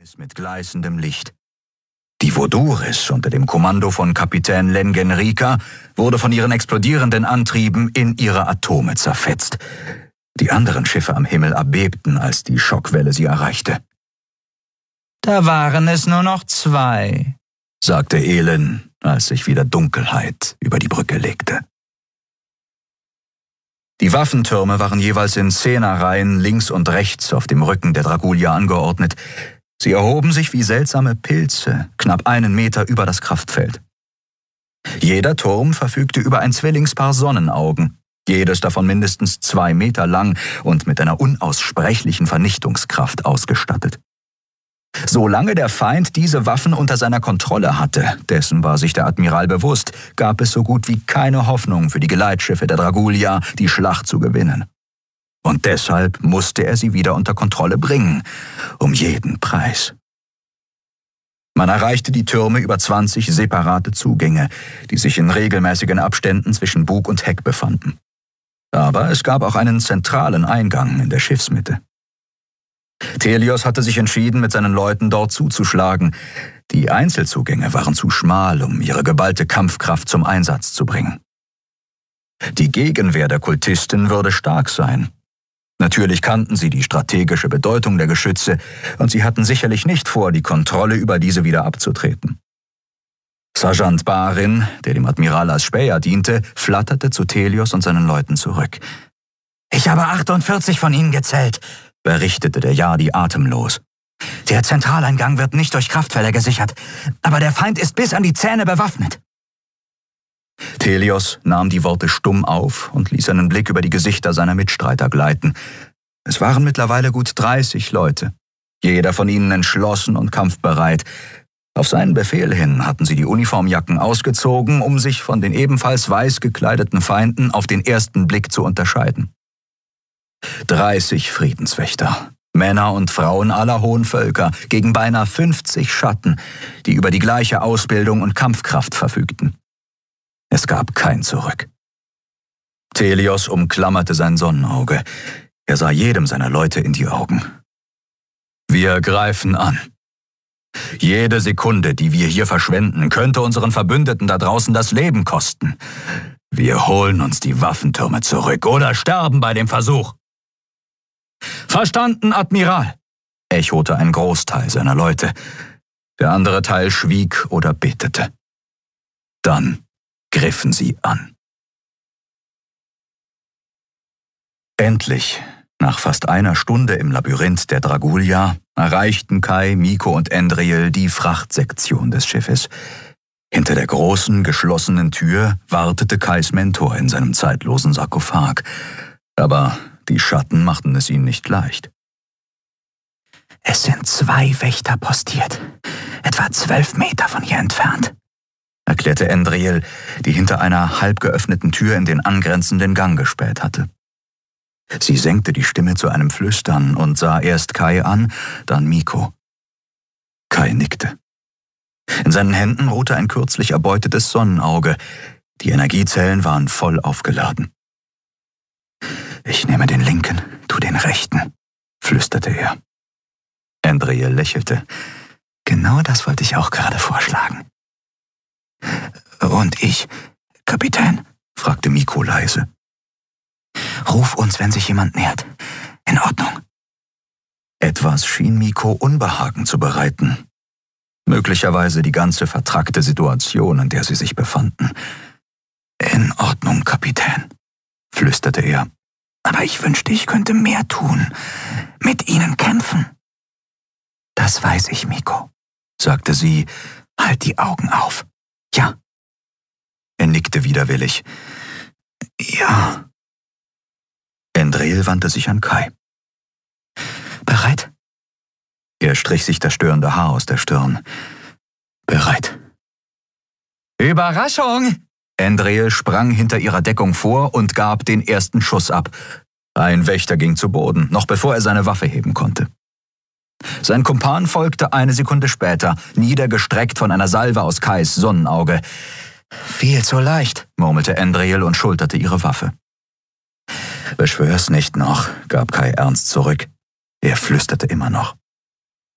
mit gleißendem Licht. Die Voduris unter dem Kommando von Kapitän Lengen Rika wurde von ihren explodierenden Antrieben in ihre Atome zerfetzt. Die anderen Schiffe am Himmel erbebten, als die Schockwelle sie erreichte. »Da waren es nur noch 2«, sagte Elin, als sich wieder Dunkelheit über die Brücke legte. Die Waffentürme waren jeweils in 10er-Reihen links und rechts auf dem Rücken der Dragulia angeordnet. Sie erhoben sich wie seltsame Pilze, knapp 1 Meter über das Kraftfeld. Jeder Turm verfügte über ein Zwillingspaar Sonnenaugen, jedes davon mindestens 2 Meter lang und mit einer unaussprechlichen Vernichtungskraft ausgestattet. Solange der Feind diese Waffen unter seiner Kontrolle hatte, dessen war sich der Admiral bewusst, gab es so gut wie keine Hoffnung für die Geleitschiffe der Dragulia, die Schlacht zu gewinnen. Und deshalb musste er sie wieder unter Kontrolle bringen, um jeden Preis. Man erreichte die Türme über 20 separate Zugänge, die sich in regelmäßigen Abständen zwischen Bug und Heck befanden. Aber es gab auch einen zentralen Eingang in der Schiffsmitte. Thelios hatte sich entschieden, mit seinen Leuten dort zuzuschlagen. Die Einzelzugänge waren zu schmal, um ihre geballte Kampfkraft zum Einsatz zu bringen. Die Gegenwehr der Kultisten würde stark sein. Natürlich kannten sie die strategische Bedeutung der Geschütze und sie hatten sicherlich nicht vor, die Kontrolle über diese wieder abzutreten. Sergeant Barin, der dem Admiral als Späher diente, flatterte zu Thelios und seinen Leuten zurück. »Ich habe 48 von ihnen gezählt«, berichtete der Yardi atemlos. »Der Zentraleingang wird nicht durch Kraftfelder gesichert, aber der Feind ist bis an die Zähne bewaffnet.« Thelios nahm die Worte stumm auf und ließ einen Blick über die Gesichter seiner Mitstreiter gleiten. Es waren mittlerweile gut 30 Leute, jeder von ihnen entschlossen und kampfbereit. Auf seinen Befehl hin hatten sie die Uniformjacken ausgezogen, um sich von den ebenfalls weiß gekleideten Feinden auf den ersten Blick zu unterscheiden. 30 Friedenswächter, Männer und Frauen aller hohen Völker, gegen beinahe 50 Schatten, die über die gleiche Ausbildung und Kampfkraft verfügten. Es gab kein Zurück. Thelios umklammerte sein Sonnenauge. Er sah jedem seiner Leute in die Augen. »Wir greifen an. Jede Sekunde, die wir hier verschwenden, könnte unseren Verbündeten da draußen das Leben kosten. Wir holen uns die Waffentürme zurück oder sterben bei dem Versuch.« »Verstanden, Admiral«, echote ein Großteil seiner Leute. Der andere Teil schwieg oder betete. Dann griffen sie an. Endlich, nach fast 1 Stunde im Labyrinth der Dragulia, erreichten Kai, Miko und Endriel die Frachtsektion des Schiffes. Hinter der großen, geschlossenen Tür wartete Kais Mentor in seinem zeitlosen Sarkophag. Aber die Schatten machten es ihm nicht leicht. »Es sind 2 Wächter postiert, etwa 12 Meter von hier entfernt«, erklärte Endriel, die hinter einer halb geöffneten Tür in den angrenzenden Gang gespäht hatte. Sie senkte die Stimme zu einem Flüstern und sah erst Kai an, dann Miko. Kai nickte. In seinen Händen ruhte ein kürzlich erbeutetes Sonnenauge. Die Energiezellen waren voll aufgeladen. »Ich nehme den linken, du den rechten«, flüsterte er. Endriel lächelte. »Genau das wollte ich auch gerade vorschlagen.« »Und ich, Kapitän?« fragte Miko leise. »Ruf uns, wenn sich jemand nähert. In Ordnung.« Etwas schien Miko Unbehagen zu bereiten. Möglicherweise die ganze vertrackte Situation, in der sie sich befanden. »In Ordnung, Kapitän«, flüsterte er. »Aber ich wünschte, ich könnte mehr tun. Mit ihnen kämpfen.« »Das weiß ich, Miko«, sagte sie. »Halt die Augen auf. Ja.« Er nickte widerwillig. »Ja.« Endriel wandte sich an Kai. »Bereit?« Er strich sich das störende Haar aus der Stirn. »Bereit.« »Überraschung!« Endriel sprang hinter ihrer Deckung vor und gab den ersten Schuss ab. Ein Wächter ging zu Boden, noch bevor er seine Waffe heben konnte. Sein Kumpan folgte 1 Sekunde später, niedergestreckt von einer Salve aus Kais Sonnenauge. »Viel zu leicht«, murmelte Endriel und schulterte ihre Waffe. »Beschwör's nicht noch«, gab Kai ernst zurück. Er flüsterte immer noch.